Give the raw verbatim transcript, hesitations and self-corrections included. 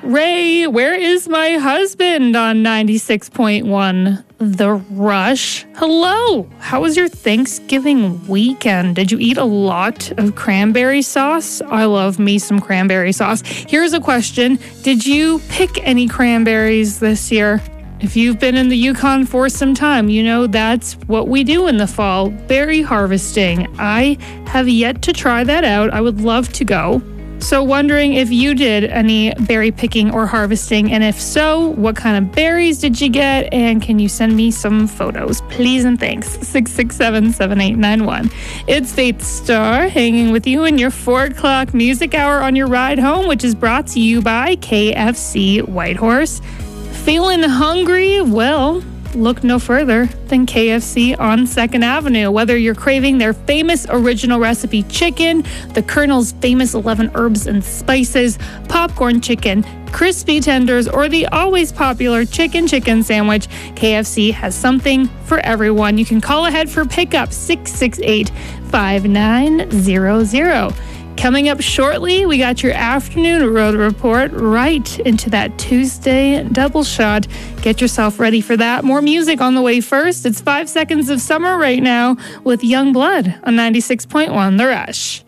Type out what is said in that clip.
Ray, where is my husband on ninety-six point one? The Rush. Hello. How was your Thanksgiving weekend? Did you eat a lot of cranberry sauce? I love me some cranberry sauce. Here's a question. Did you pick any cranberries this year? If you've been in the Yukon for some time, you know that's what we do in the fall, berry harvesting. I have yet to try that out. I would love to go. So wondering if you did any berry picking or harvesting, and if so, what kind of berries did you get, and can you send me some photos? Please and thanks. six six seven, seven eight nine one. It's Faith Star hanging with you in your four o'clock music hour on your ride home, which is brought to you by K F C Whitehorse. Feeling hungry? Well, look no further than K F C on second Avenue. Whether you're craving their famous original recipe chicken, the Colonel's famous eleven herbs and spices, popcorn chicken, crispy tenders, or the always popular chicken chicken sandwich, K F C has something for everyone. You can call ahead for pickup six six eight, five nine zero zero. Coming up shortly, we got your afternoon road report right into that Tuesday double shot. Get yourself ready for that. More music on the way first. It's five seconds of summer right now with Young Blood on ninety-six point one The Rush.